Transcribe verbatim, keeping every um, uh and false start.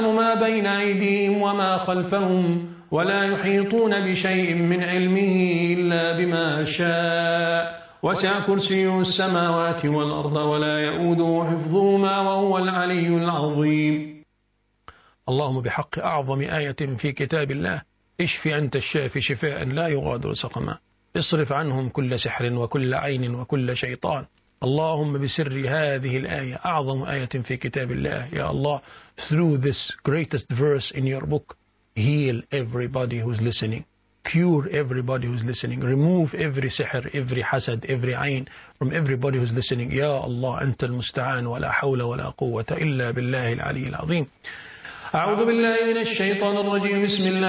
ما بين أيديهم وما خلفهم ولا يحيطون بشيء من علمه إلا بما شاء وسع كرسيه السماوات والأرض ولا يؤوده حفظهما وهو العلي العظيم. اللهم بحق أعظم آية في كتاب الله اشف أنت الشافي شفاء لا يغادر سقما، اصرف عنهم كل سحر وكل عين وكل شيطان. اللهم بسر هذه الآية أعظم آية في كتاب الله يا الله, through this greatest verse in your book, heal everybody who's listening, cure everybody who's listening, remove every sihr, every hasad, every ain from everybody who's listening. يا الله أنت المستعان ولا حول ولا قوة إلا بالله العلي العظيم. أعوذ بالله من الشيطان الرجيم. بسم الله